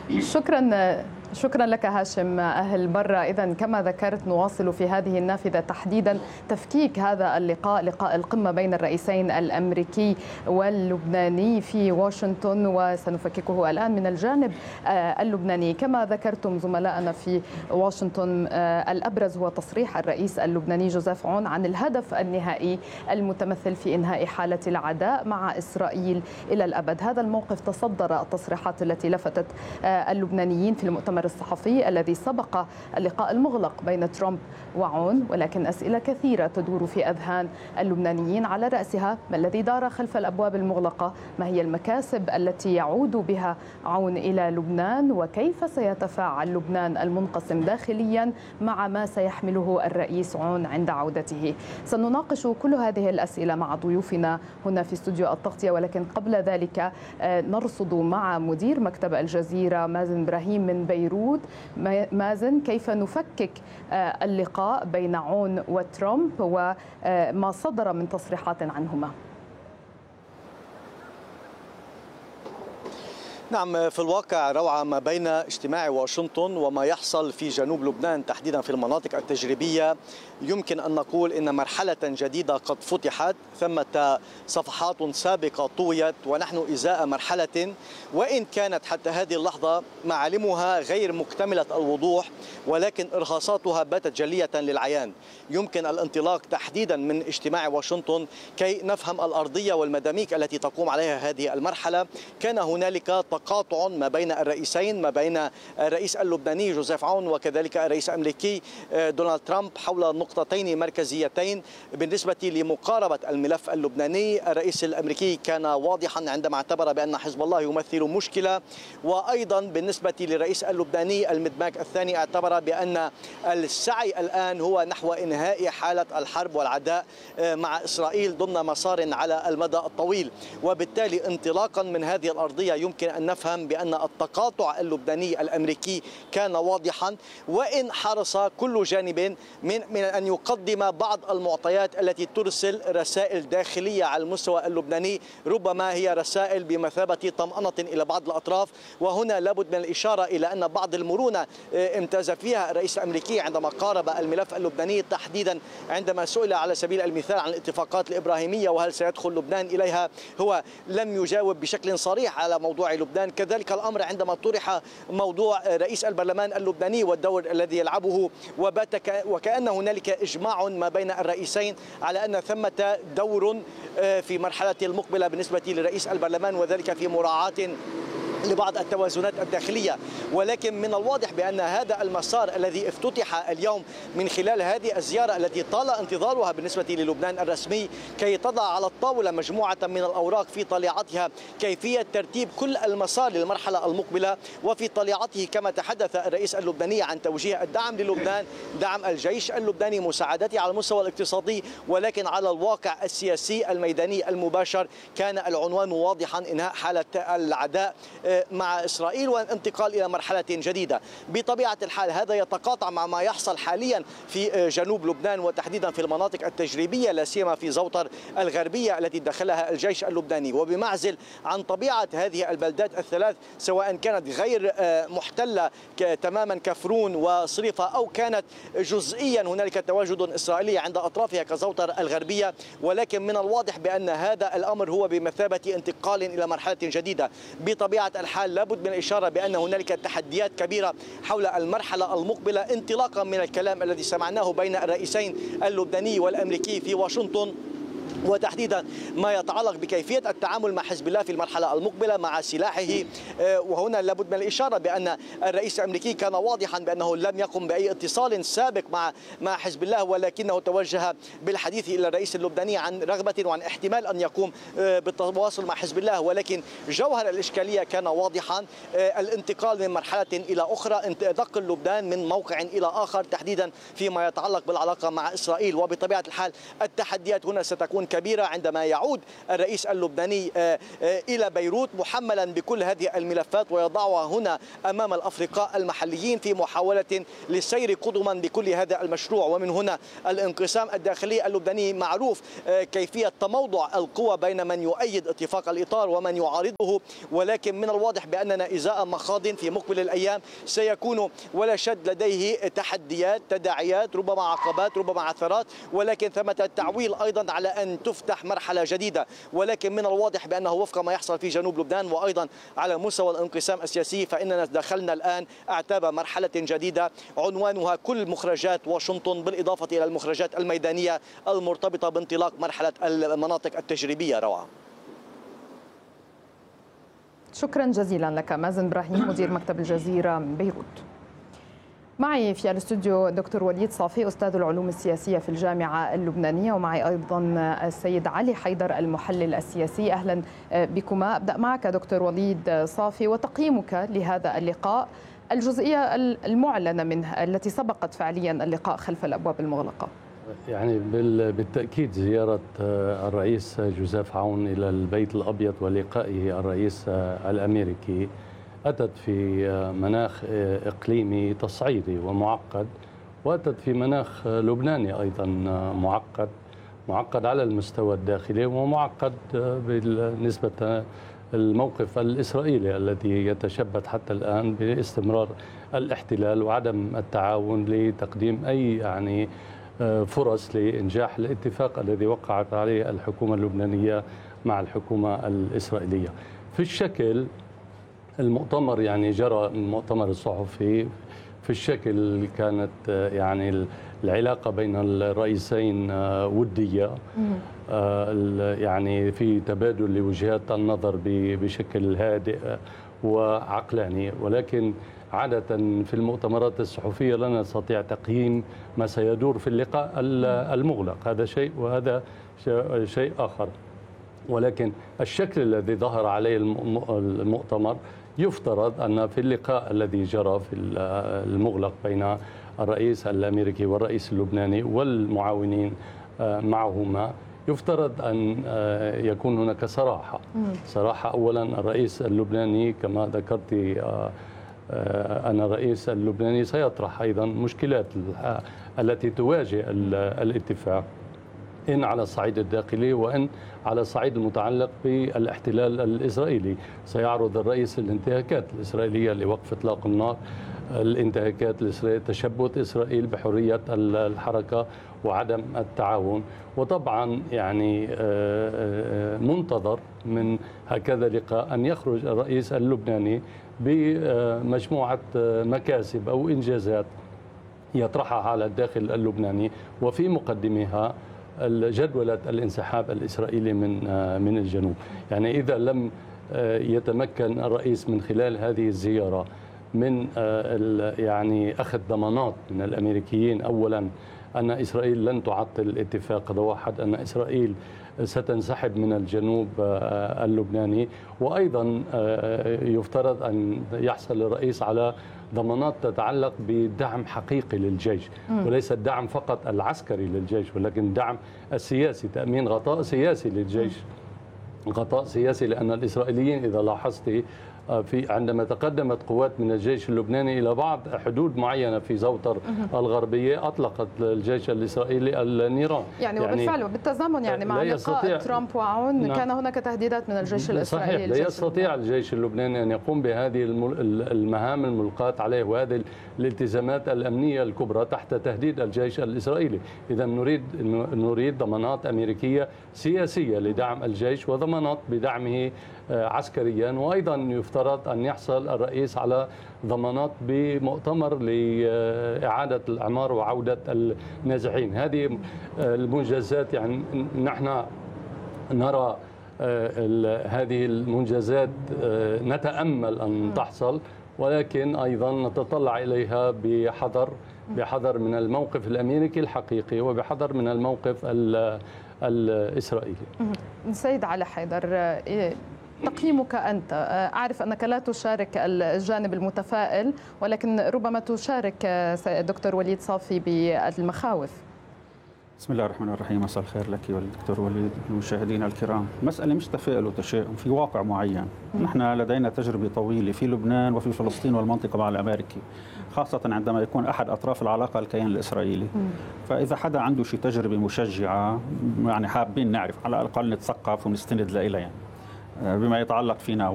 شكرا لك هاشم أهل برا. إذن كما ذكرت نواصل في هذه النافذة تحديدا تفكيك هذا اللقاء، لقاء القمة بين الرئيسين الأمريكي واللبناني في واشنطن، وسنفككه الآن من الجانب اللبناني. كما ذكرتم زملائنا في واشنطن الأبرز هو تصريح الرئيس اللبناني جوزيف عون عن الهدف النهائي المتمثل في إنهاء حالة العداء مع إسرائيل إلى الأبد. هذا الموقف تصدر التصريحات التي لفتت اللبنانيين في المؤتمر الصحفي الذي سبق اللقاء المغلق بين ترامب وعون، ولكن أسئلة كثيرة تدور في أذهان اللبنانيين، على رأسها ما الذي دار خلف الأبواب المغلقة؟ ما هي المكاسب التي يعود بها عون إلى لبنان؟ وكيف سيتفاعل لبنان المنقسم داخليا مع ما سيحمله الرئيس عون عند عودته؟ سنناقش كل هذه الأسئلة مع ضيوفنا هنا في استوديو التغطية، ولكن قبل ذلك نرصد مع مدير مكتب الجزيرة مازن إبراهيم من بيروت. مازن، كيف نفكك اللقاء بين عون وترامب وما صدر من تصريحات عنهما؟ نعم، في الواقع روعة ما بين اجتماع واشنطن وما يحصل في جنوب لبنان تحديدا في المناطق التجريبية. يمكن أن نقول إن مرحلة جديدة قد فتحت، ثمة صفحات سابقة طويت، ونحن إزاء مرحلة وإن كانت حتى هذه اللحظة معالمها غير مكتملة الوضوح، ولكن إرهاصاتها باتت جلية للعيان. يمكن الانطلاق تحديدا من اجتماع واشنطن كي نفهم الأرضية والمداميك التي تقوم عليها هذه المرحلة. كان هنالك تقاطع ما بين الرئيسين، ما بين الرئيس اللبناني جوزيف عون وكذلك الرئيس الأمريكي دونالد ترامب حول نقطتين مركزيتين بالنسبة لمقاربة الملف اللبناني. الرئيس الأمريكي كان واضحا عندما اعتبر بأن حزب الله يمثل مشكلة، وأيضا بالنسبة للرئيس اللبناني المدماك الثاني اعتبر بأن السعي الآن هو نحو إنهاء حالة الحرب والعداء مع إسرائيل ضمن مسار على المدى الطويل. وبالتالي انطلاقا من هذه الأرضية يمكن أن نفهم بأن التقاطع اللبناني الأمريكي كان واضحا، وإن حرص كل جانب من أن يقدم بعض المعطيات التي ترسل رسائل داخلية على المستوى اللبناني، ربما هي رسائل بمثابة طمأنة إلى بعض الأطراف. وهنا لابد من الإشارة إلى أن بعض المرونة امتاز فيها الرئيس الأمريكي عندما قارب الملف اللبناني، تحديدا عندما سئل على سبيل المثال عن الاتفاقات الإبراهيمية وهل سيدخل لبنان إليها، هو لم يجاوب بشكل صريح على موضوع لبنان. كذلك الأمر عندما طرح موضوع رئيس البرلمان اللبناني والدور الذي يلعبه، وكأن هنالك إجماع ما بين الرئيسين على أن ثمة دور في مرحلة المقبلة بالنسبة لرئيس البرلمان، وذلك في مراعاة لبعض التوازنات الداخلية. ولكن من الواضح بأن هذا المسار الذي افتتح اليوم من خلال هذه الزيارة التي طال انتظارها بالنسبة للبنان الرسمي، كي تضع على الطاولة مجموعة من الأوراق في طليعتها كيفية ترتيب كل المسار للمرحلة المقبلة. وفي طليعته كما تحدث الرئيس اللبناني عن توجيه الدعم للبنان، دعم الجيش اللبناني، مساعدته على المستوى الاقتصادي، ولكن على الواقع السياسي الميداني المباشر كان العنوان واضحا: إنهاء حالة العداء مع إسرائيل والانتقال إلى مرحلة جديدة. بطبيعة الحال هذا يتقاطع مع ما يحصل حاليا في جنوب لبنان، وتحديدا في المناطق التجريبية، لا سيما في زوطر الغربية التي دخلها الجيش اللبناني. وبمعزل عن طبيعة هذه البلدات الثلاث، سواء كانت غير محتلة تماما كفرون وصريفة أو كانت جزئيا هنالك تواجد إسرائيلي عند أطرافها كزوطر الغربية، ولكن من الواضح بأن هذا الأمر هو بمثابة انتقال إلى مرحلة جديدة. بطبيعة الحال لابد من الإشارة بأن هنالك تحديات كبيرة حول المرحلة المقبلة، انطلاقا من الكلام الذي سمعناه بين الرئيسين اللبناني والأمريكي في واشنطن، وتحديدا ما يتعلق بكيفية التعامل مع حزب الله في المرحلة المقبلة مع سلاحه. وهنا لابد من الإشارة بأن الرئيس الأمريكي كان واضحا بأنه لم يقم بأي اتصال سابق مع حزب الله، ولكنه توجه بالحديث إلى الرئيس اللبناني عن رغبة وعن احتمال أن يقوم بالتواصل مع حزب الله. ولكن جوهر الإشكالية كان واضحا: الانتقال من مرحلة إلى أخرى، نقل لبنان من موقع إلى آخر، تحديدا فيما يتعلق بالعلاقة مع إسرائيل. وبطبيعة الحال التحديات هنا ستكون كبيرة عندما يعود الرئيس اللبناني إلى بيروت محملا بكل هذه الملفات ويضعها هنا أمام الأفرقاء المحليين في محاولة للسير قدما بكل هذا المشروع. ومن هنا الانقسام الداخلي اللبناني معروف كيفية تموضع القوى بين من يؤيد اتفاق الإطار ومن يعارضه، ولكن من الواضح بأننا إزاء مخاض في مقبل الأيام سيكون ولا شد لديه تحديات، تداعيات، ربما عقبات، ربما عثرات، ولكن ثمة التعويل أيضا على أن تفتح مرحلة جديدة. ولكن من الواضح بأنه وفق ما يحصل في جنوب لبنان وأيضا على مستوى الانقسام السياسي فإننا دخلنا الآن أعتاب مرحلة جديدة عنوانها كل مخرجات واشنطن بالإضافة إلى المخرجات الميدانية المرتبطة بانطلاق مرحلة المناطق التجريبية. روعة. شكرا جزيلا لك مازن إبراهيم مدير مكتب الجزيرة بيروت. معي في الاستوديو دكتور وليد صافي أستاذ العلوم السياسية في الجامعة اللبنانية، ومعي أيضا السيد علي حيدر المحلل السياسي. أهلا بكما. أبدأ معك دكتور وليد صافي وتقييمك لهذا اللقاء، الجزئية المعلنة منه التي سبقت فعليا اللقاء خلف الأبواب المغلقة. يعني بالتأكيد زيارة الرئيس جوزيف عون إلى البيت الأبيض ولقائه الرئيس الأمريكي أتت في مناخ إقليمي تصعيدي ومعقد، وأتت في مناخ لبناني أيضا معقد على المستوى الداخلي ومعقد بالنسبة الموقف الإسرائيلي الذي يتشبث حتى الآن باستمرار الاحتلال وعدم التعاون لتقديم أي فرص لإنجاح الاتفاق الذي وقعت عليه الحكومة اللبنانية مع الحكومة الإسرائيلية. في الشكل المؤتمر جرى المؤتمر الصحفي في الشكل كانت العلاقة بين الرئيسين ودية، في تبادل لوجهات النظر بشكل هادئ وعقلاني، ولكن عادة في المؤتمرات الصحفية لا نستطيع تقييم ما سيدور في اللقاء المغلق، هذا شيء وهذا شيء آخر. ولكن الشكل الذي ظهر عليه المؤتمر يفترض أن في اللقاء الذي جرى في المغلق بين الرئيس الأمريكي والرئيس اللبناني والمعاونين معهما يفترض أن يكون هناك صراحة. أولا الرئيس اللبناني كما ذكرت أن الرئيس اللبناني سيطرح أيضا مشكلات التي تواجه الاتفاق إن على الصعيد الداخلي وإن على الصعيد المتعلق بالاحتلال الإسرائيلي. سيعرض الرئيس الانتهاكات الإسرائيلية لوقف إطلاق النار، الانتهاكات الإسرائيلية، تشبث إسرائيل بحرية الحركة وعدم التعاون. وطبعا منتظر من هكذا لقاء أن يخرج الرئيس اللبناني بمجموعة مكاسب أو إنجازات يطرحها على الداخل اللبناني، وفي مقدمها جدولة الانسحاب الإسرائيلي من الجنوب. إذا لم يتمكن الرئيس من خلال هذه الزيارة من أخذ ضمانات من الأمريكيين، أولا أن إسرائيل لن تعطل الاتفاق، هذا واحد، أن إسرائيل ستنسحب من الجنوب اللبناني، وأيضا يفترض أن يحصل الرئيس على ضمانات تتعلق بدعم حقيقي للجيش، وليس الدعم فقط العسكري للجيش ولكن الدعم السياسي، تأمين غطاء سياسي للجيش، غطاء سياسي. لأن الإسرائيليين إذا لاحظت عندما تقدمت قوات من الجيش اللبناني إلى بعض حدود معينة في زوطر الغربية أطلقت الجيش الإسرائيلي النيران. وبالفعل وبالتزامن مع لقاء ترامب وعون كان هناك تهديدات من الجيش الإسرائيلي. صحيح، لا يستطيع الجيش اللبناني أن يقوم بهذه المهام الملقاة عليه وهذه الالتزامات الأمنية الكبرى تحت تهديد الجيش الإسرائيلي. إذا نريد ضمانات أمريكية سياسية لدعم الجيش وضمانات بدعمه عسكريا، وأيضا يفترض أن يحصل الرئيس على ضمانات بمؤتمر لإعادة الأعمار وعودة النازحين. هذه المنجزات نحن نرى هذه المنجزات نتأمل أن تحصل، ولكن أيضا نتطلع إليها بحذر من الموقف الأمريكي الحقيقي وبحذر من الموقف الإسرائيلي. سيد علي حيدر، تقييمك أنت، أعرف أنك لا تشارك الجانب المتفائل ولكن ربما تشارك دكتور وليد صافي بالمخاوف. بسم الله الرحمن الرحيم. مساء الخير لك والدكتور وليد والمشاهدين الكرام. مسألة مش تفاؤل وتشاؤم، في واقع معين. نحن لدينا تجربة طويلة في لبنان وفي فلسطين والمنطقة مع الأمريكي، خاصة عندما يكون أحد أطراف العلاقة الكيان الإسرائيلي. فإذا حدا عنده شيء تجربة مشجعة، يعني حابين نعرف على الأقل نتثقف ونستند لها يعني بما يتعلق فينا